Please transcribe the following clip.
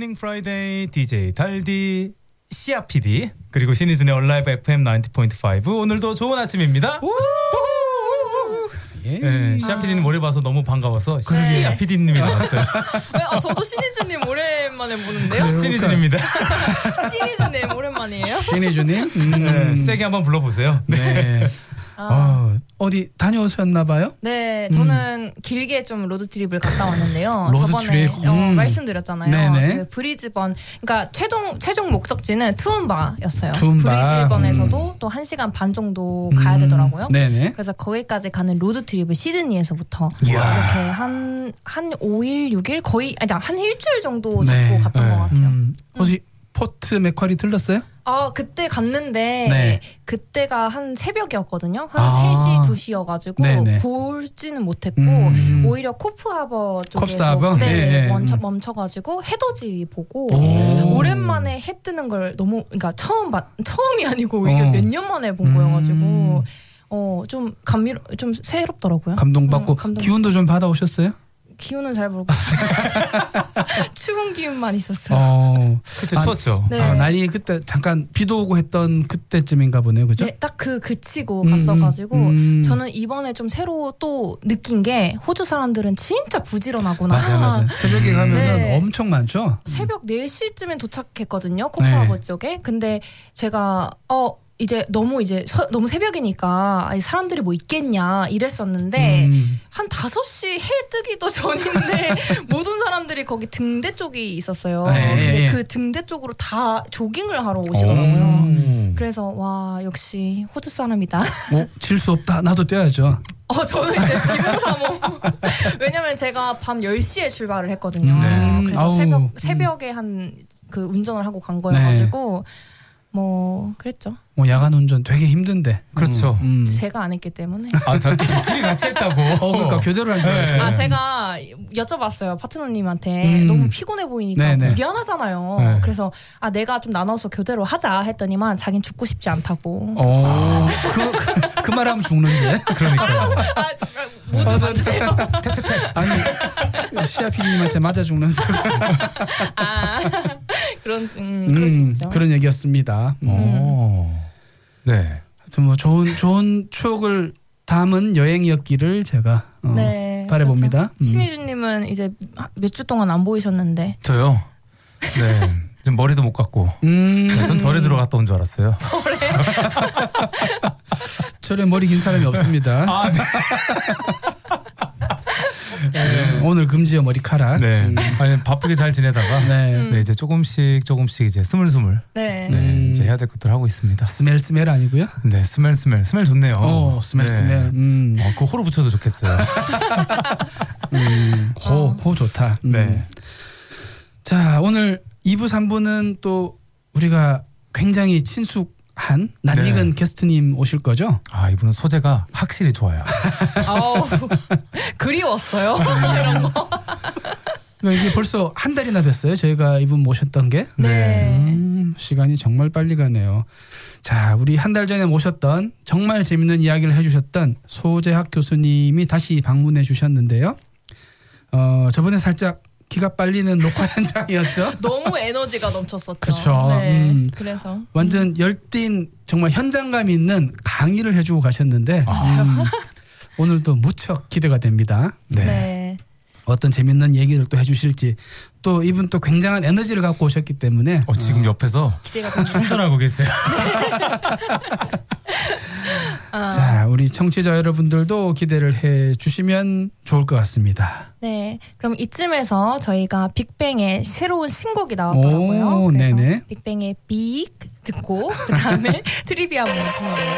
Winning Friday DJ 달디 시아 PD 그리고 신이준의 얼라이브 FM 90.5 오늘도 좋은 아침입니다. 예. 네, 시아 PD님 오래 봐서 너무 반가워서 시아 PD님이 나왔어요. 저도 신이준님 오랜만에 보는데요. 신이준입니다. 신이준님 오랜만이에요? 신이준님 네, 세게 한번 불러보세요. 네. 어디 다녀오셨나봐요? 네, 저는 길게 좀 로드트립을 갔다 왔는데요. 로드트립. 저번에 말씀드렸잖아요. 네네. 그 브리즈번, 그러니까 최종 목적지는 투움바였어요. 투움바. 브리즈번에서도 또 1시간 반 정도 가야 되더라고요. 네네. 그래서 거기까지 가는 로드트립을 시드니에서부터 이야. 이렇게 한 5일, 6일 거의 한 일주일 정도 잡고 네. 갔던 것 같아요. 혹시 포트 맥쿼리 들렀어요? 그때 갔는데 네. 그때가 한 새벽이었거든요. 한 아. 3시, 2시여가지고 네네. 보지는 못했고 오히려 코프하버 쪽에서 콥스하버? 네, 네. 멈춰가지고 해돋이 보고 오. 오랜만에 해 뜨는 걸 그러니까 처음이 아니고 이게 몇 년 만에 본 거여가지고 좀 새롭더라고요. 감동받고 감동. 기운도 좀 받아오셨어요? 기운은 잘 모르고 추운 기운만 있었어요. 그때 추웠죠. 네. 날이 그때 잠깐 비도 오고 했던 그때쯤인가 보네요, 그죠? 네, 딱 그치고 갔어가지고 저는 이번에 좀 새로 또 느낀 게 호주 사람들은 진짜 부지런하구나. 맞아. 새벽에 가면은 네. 엄청 많죠. 새벽 4시쯤에 도착했거든요. 코프하버 쪽에. 근데 제가 이제 너무 새벽이니까 사람들이 뭐 있겠냐 이랬었는데 한 5시 해 뜨기도 전인데 모든 사람들이 거기 등대 쪽이 있었어요. 근데 그 등대 쪽으로 다 조깅을 하러 오시더라고요. 그래서 와 역시 호주 사람이다. 질 수 없다. 나도 뛰어야죠. 저는 이제 기본사모. 왜냐면 제가 밤 10시에 출발을 했거든요. 그래서 새벽에 그 운전을 하고 간 거여가지고 그랬죠. 야간 운전 되게 힘든데. 그렇죠. 제가 안 했기 때문에. 저렇게 둘이 같이 했다고. 그러니까 교대로 한 줄 알았어요. 제가 여쭤봤어요. 파트너님한테. 너무 피곤해 보이니까 미안하잖아요. 네. 그래서 내가 좀 나눠서 교대로 하자 했더니만 자긴 죽고 싶지 않다고. 그 말하면 죽는데. 그러니까요. 모두 맞으세요? 아니 시아 PD님한테 맞아 죽는 소리. 그럴 수 있죠. 그런 얘기였습니다. 네. 뭐 좋은 추억을 담은 여행이었기를 제가 바라봅니다. 그렇죠. 신희준님은 이제 몇 주 동안 안 보이셨는데. 저요? 네. 좀 머리도 못 감고. 전 절에 들어갔다 온 줄 알았어요. 절에 머리 긴 사람이 없습니다. 네. 오늘 금지어 머리카락. 네. 아니 바쁘게 잘 지내다가 이제 조금씩 이제 스물스물 이제 해야 될 것들 하고 있습니다. 스멜 아니고요? 네, 스멜 좋네요. 스멜. 그 호로 붙여도 좋겠어요. 호 좋다. 네. 자, 오늘 2부 3부는 또 우리가 굉장히 친숙한 낯익은 게스트님 오실 거죠? 이분은 소재가 확실히 좋아요. 그리웠어요. 이런 거. 이게 벌써 한 달이나 됐어요. 저희가 이분 모셨던 게. 네. 시간이 정말 빨리 가네요. 자, 우리 한 달 전에 모셨던 정말 재밌는 이야기를 해주셨던 소재학 교수님이 다시 방문해 주셨는데요. 저번에 살짝 기가 빨리는 녹화 현장이었죠. 너무 에너지가 넘쳤었죠. 그렇죠. 네. 그래서 완전 열띤 정말 현장감 있는 강의를 해주고 가셨는데 오늘도 무척 기대가 됩니다. 네. 어떤 재밌는 얘기를 또 해주실지 또 이분 또 굉장한 에너지를 갖고 오셨기 때문에 지금 옆에서 기대가 됩니다. 충전하고 계세요. 자, 우리 청취자 여러분들도 기대를 해주시면 좋을 것 같습니다. 네, 그럼 이쯤에서 저희가 빅뱅의 새로운 신곡이 나왔더라고요. 그래서 네네. 빅뱅의 빅 듣고 그 다음에 트리비아 한번 통합니다.